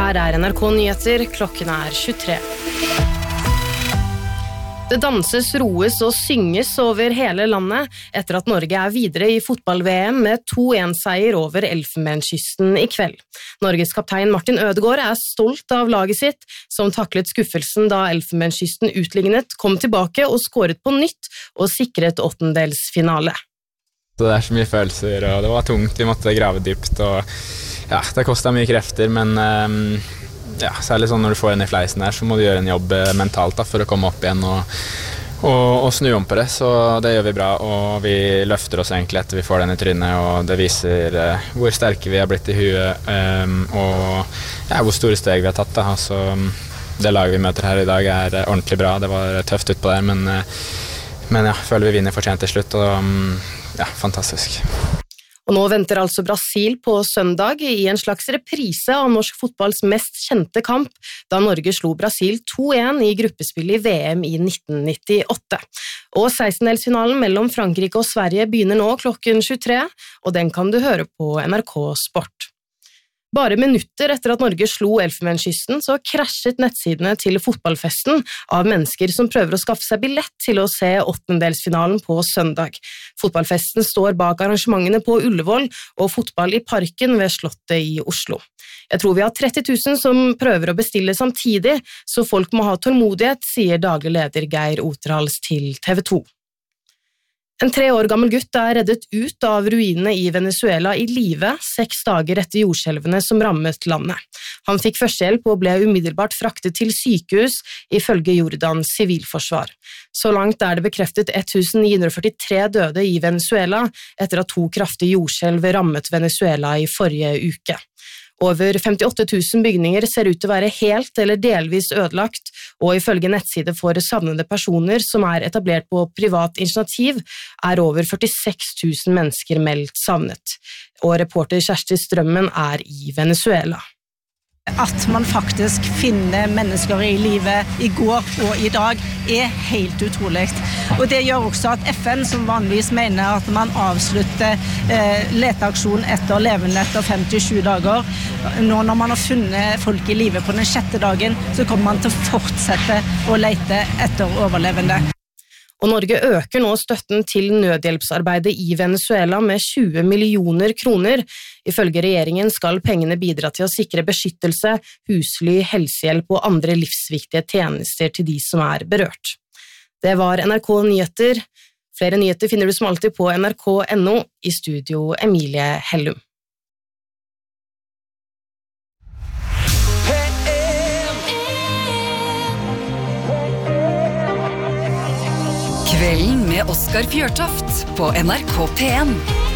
Her NRK Nyheter, klokken 23. Det danses, roes og synges over hele landet etter at Norge videre i fotball-VM med 2-1-seier over Elfenbenskysten i kveld. Norges kaptein Martin Ødegaard stolt av laget sitt, som taklet skuffelsen da Elfenbenskysten utlignet, kom tilbake og skåret på nytt og sikret åttendelsfinale. Det så mye følelser, og det var tungt, vi måtte grave dypt, og ja, det kostet mye krefter, men ja, særlig sånn når du får en i fleisen her, så må du gjøre en jobb mentalt da, for å komme opp igjen og snu om på det, så det gjør vi bra, og vi løfter oss egentlig etter vi får den i trynet, og det viser hvor sterke vi har blitt i huet, og ja, hvor store steg vi har tatt da, altså det laget vi møter her i dag ordentlig bra, det var tøft ut på der, men ja, føler vi vinner fortjent til slutt, og ja, fantastisk. Og nå venter altså Brasil på søndag i en slags reprise av norsk fotballs mest kjente kamp, da Norge slo Brasil 2-1 i gruppespill i VM i 1998. Og 16-delsfinalen mellom Frankrike og Sverige begynner nå klokken 23, og den kan du høre på NRK Sport. Bare minutter etter at Norge slo Elfenbenskysten, så krasjet nettsidene til fotballfesten av mennesker som prøver å skaffe seg billett til å se åttendelsfinalen på søndag. Fotballfesten står bak arrangementene på Ullevål og fotball i parken ved Slottet i Oslo. Jeg tror vi har 30 000 som prøver å bestille samtidig, så folk må ha tålmodighet, sier daglig leder Geir Oterhals til TV 2. En 3 år gammel gutt reddet ut av ruinene i Venezuela i live 6 dager etter jordskjelvene som rammet landet. Han fikk førstehjelp og ble umiddelbart fraktet til sykehus, ifølge Jordans sivilforsvar. Så langt det bekreftet 1943 døde i Venezuela etter at 2 kraftige jordskjelv rammet Venezuela i forrige uke. Over 58 000 bygninger ser ut til å være helt eller delvis ødelagt, og ifølge nettside for savnede personer som etablert på privat initiativ, over 46 000 mennesker meldt savnet. Og reporter Kjersti Strømmen i Venezuela. At man faktisk finner mennesker i livet i går og i dag helt utrolig. Og det gjør også at FN, som vanligvis mener at man avslutter leteaksjon etter levende etter 57 dager, nå når man har funnet folk i livet på den 6. dagen, så kommer man til å fortsette å lete etter overlevende. Og Norge øker nå støtten til nødhjelpsarbeidet i Venezuela med 20 millioner kroner. Ifølge regjeringen skal pengene bidra til å sikre beskyttelse, husly, helsehjelp og andre livsviktige tjenester til de som berørt. Det var NRK Nyheter. Flere nyheter finner du som alltid på nrk.no, i studio Emilie Hellum. Kvelden med Oskar Fjørtoft på NRK P1.